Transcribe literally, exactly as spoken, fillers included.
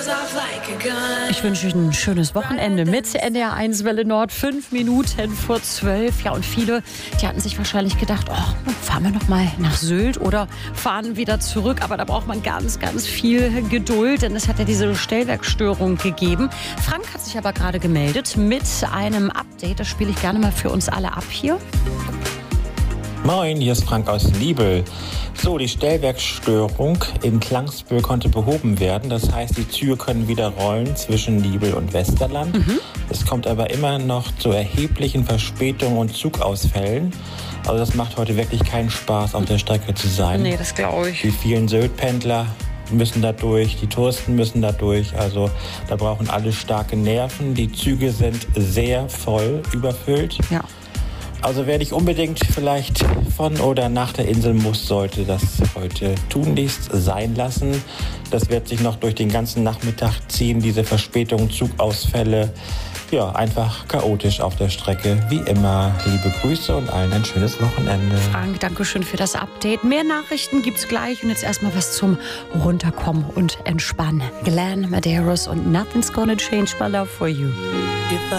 Ich wünsche euch ein schönes Wochenende mit N D R eins Welle Nord, fünf Minuten vor zwölf. Ja, und viele, die hatten sich wahrscheinlich gedacht, oh, fahren wir noch mal nach Sylt oder fahren wieder zurück. Aber da braucht man ganz, ganz viel Geduld, denn es hat ja diese Stellwerkstörung gegeben. Frank hat sich aber gerade gemeldet mit einem Update. Das spiele ich gerne mal für uns alle ab hier. Moin, hier ist Frank aus Liebel. So, die Stellwerksstörung in Klangsbühl konnte behoben werden. Das heißt, die Züge können wieder rollen zwischen Liebel und Westerland. Mhm. Es kommt aber immer noch zu erheblichen Verspätungen und Zugausfällen. Also das macht heute wirklich keinen Spaß, auf der Strecke zu sein. Nee, das glaube ich. Die vielen Sylt-Pendler müssen da durch, die Touristen müssen da durch. Also da brauchen alle starke Nerven. Die Züge sind sehr voll überfüllt. Ja. Also wer nicht unbedingt vielleicht von oder nach der Insel muss, sollte das heute tunlichst sein lassen. Das wird sich noch durch den ganzen Nachmittag ziehen, diese Verspätungen, Zugausfälle. Ja, einfach chaotisch auf der Strecke. Wie immer, liebe Grüße und allen ein schönes Wochenende. Frank, danke schön für das Update. Mehr Nachrichten gibt's gleich und jetzt erstmal was zum Runterkommen und Entspannen. Glenn Medeiros und Nothing's Gonna Change My Love For You.